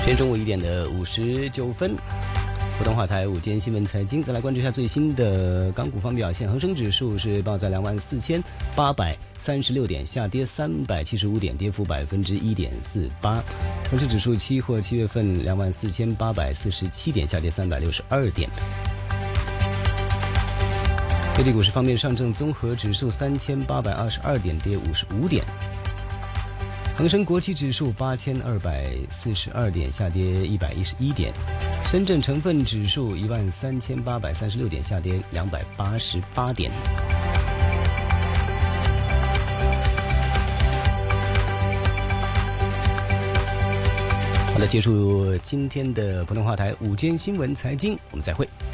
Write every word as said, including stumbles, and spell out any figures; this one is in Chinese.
今天中午一点的五十九分，普通话台午间新闻财经，再来关注一下最新的港股方面表现。恒生指数是报在两万四千八百三十六点，下跌三百七十五点，跌幅百分之一点四八。恒生指数期货七月份两万四千八百四十七点，下跌三百六十二点。内地股市方面，上证综合指数三千八百二十二点，跌五十五点。恒生国企指数八千二百四十二点，下跌一百一十一点。深圳成分指数一万三千八百三十六点，下跌两百八十八点。好的，结束今天的普通话台午间新闻财经，我们再会。